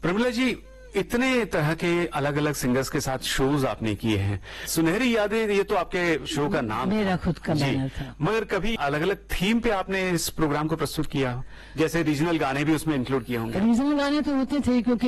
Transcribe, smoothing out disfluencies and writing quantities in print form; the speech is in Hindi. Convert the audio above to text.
प्रमिला जी, इतने तरह के अलग अलग सिंगर्स के साथ शोज आपने किए हैं। सुनहरी यादें, ये तो आपके शो का नाम मेरा खुद का बैनर था। मगर कभी अलग अलग थीम पे आपने इस प्रोग्राम को प्रस्तुत किया, जैसे रीजनल गाने भी उसमें इंक्लूड किए होंगे? रीजनल गाने तो होते थे, क्योंकि